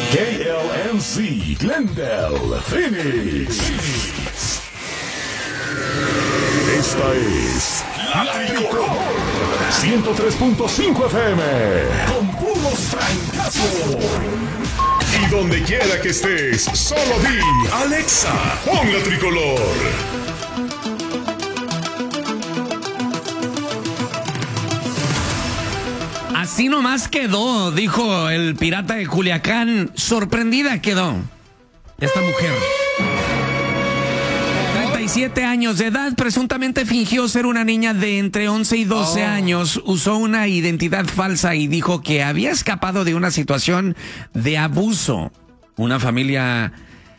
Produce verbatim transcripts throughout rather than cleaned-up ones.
K L M C, Glendale, Phoenix. Esta es La Tricolor ciento tres punto cinco F M con puros francazos. Y donde quiera que estés, solo di Alexa, pon La Tricolor. Así nomás quedó, dijo el pirata de Culiacán. Sorprendida quedó esta mujer. treinta y siete años de edad, presuntamente fingió ser una niña de entre once y doce oh. años. Usó una identidad falsa y dijo que había escapado de una situación de abuso. Una familia,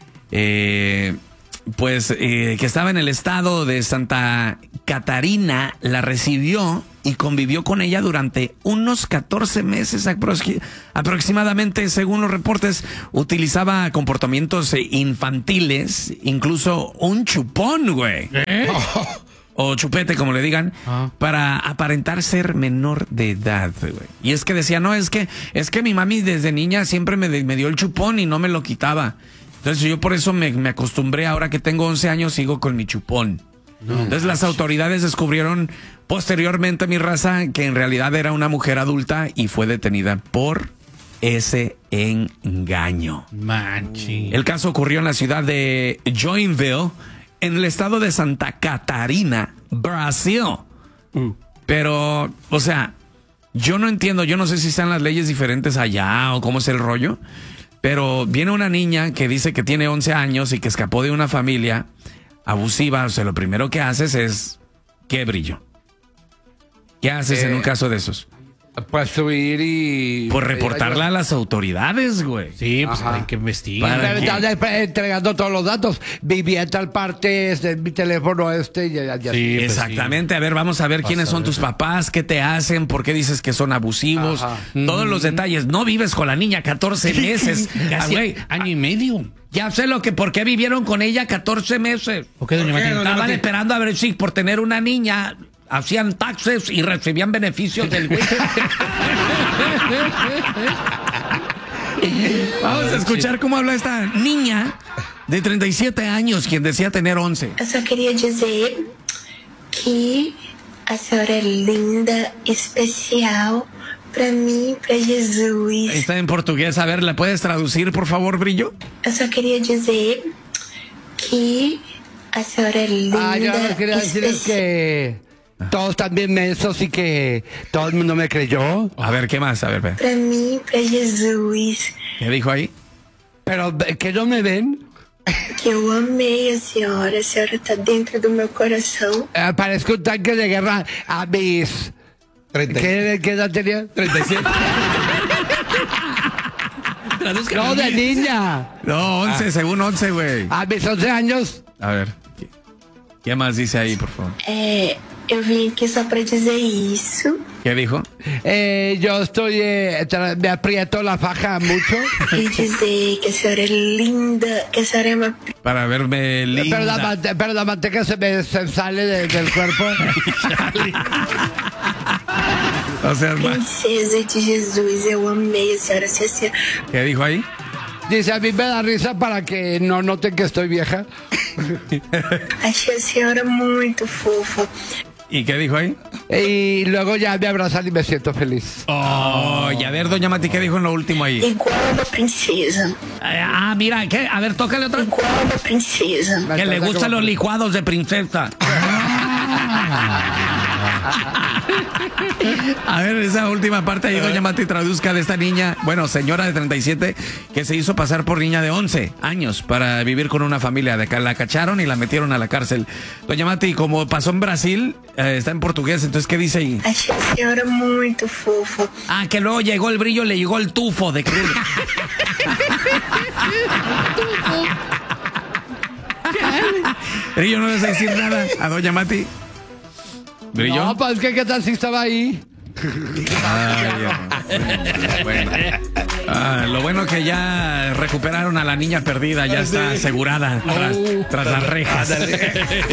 eh, pues, eh, que estaba en el estado de Santa Catarina, la recibió y convivió con ella durante unos catorce meses aprox- aproximadamente, según los reportes. Utilizaba comportamientos infantiles, incluso un chupón, güey. ¿Eh? O chupete, como le digan, ah. para aparentar ser menor de edad, güey. Y es que decía, no, es que es que mi mami desde niña siempre me, me dio el chupón y no me lo quitaba. Entonces yo por eso me, me acostumbré, ahora que tengo once años sigo con mi chupón. No, Entonces las autoridades descubrieron posteriormente, mi raza, que en realidad era una mujer adulta y fue detenida por ese engaño. Manchi. El caso ocurrió en la ciudad de Joinville, en el estado de Santa Catarina, Brasil. Mm. Pero, o sea, yo no entiendo, yo no sé si están las leyes diferentes allá o cómo es el rollo, pero viene una niña que dice que tiene once años y que escapó de una familia abusiva. O sea, lo primero que haces es, ¿qué, Brillo? ¿Qué haces eh, en un caso de esos? Pues subir y... Pues reportarla a las autoridades, güey. Sí, pues hay que investigar. Estás entregando todos los datos. Vivía en tal parte, este, mi teléfono este. Ya, ya. Sí, pues exactamente. Sí. A ver, vamos a ver quiénes son tus papás, qué te hacen, por qué dices que son abusivos. Ajá. Todos mm. los detalles. No vives con la niña catorce meses. Casi ah, año y medio. Ya sé lo que, ¿por qué vivieron con ella catorce meses? ¿Por qué, doña Martín? Estaban Martín? esperando a ver si por tener una niña hacían taxes y recibían beneficios del güey. Vamos a escuchar cómo habla esta niña de treinta y siete años, quien decía tener once. Eu só queria dizer que a senhora é linda, especial, para mim, para Jesus. Está en portugués. A ver, ¿la puedes traducir, por favor, Brillo? Eu só queria dizer que a senhora é linda. Ah, yo lo que quería decir es que todos también mensos y que todo el mundo me creyó. A ver, ¿qué más? A ver, ve. Para mí, para Jesus. ¿Qué dijo ahí? Pero que no me ven. Que eu amei a senhora. A senhora está dentro do meu coração. Eh, parezco un tanque de guerra a mis... ¿Qué, ¿Qué edad tenía? treinta y siete. No, de niña. No, once, ah. según once, güey. A mis once años. A ver, ¿qué, ¿qué más dice ahí, por favor? Eh... Eu vim aqui só para dizer isso. ¿Qué dijo? Eh, yo estoy, eh, me aprieto la faja mucho. Y dizer que a senhora é linda, que a senhora é uma... Para verme linda. Pero la, pero la manteca se me se sale de, del cuerpo. O sea, princesa de Jesus, eu amei a senhora. Se a senhora... ¿Qué dijo ahí? Dice, a mí me da risa para que no noten que estoy vieja. Achei a senhora muito fofa. ¿Y qué dijo ahí? Y luego ya me abrazan y me siento feliz. Oh, y a ver, doña Mati, ¿qué dijo en lo último ahí? Igual a una princesa. Ah, mira, ¿qué? A ver, tócale otra. Igual a una princesa. Que le gustan los licuados de princesa. A ver, esa última parte ahí, doña Mati, traduzca de esta niña, bueno, señora de treinta y siete, que se hizo pasar por niña de once años para vivir con una familia. De acá la cacharon y la metieron a la cárcel. Doña Mati, como pasó en Brasil, eh, está en portugués, entonces, ¿qué dice ahí? Achei a senhora muito fofa. Ah, que luego llegó el Brillo, le llegó el tufo de cruz. Brillo, no les a decir nada a doña Mati. ¿Brillo? No, pues que qué tal si estaba ahí. Ay, bueno. Ah, lo bueno que ya recuperaron a la niña perdida, ya está asegurada tras, tras las rejas.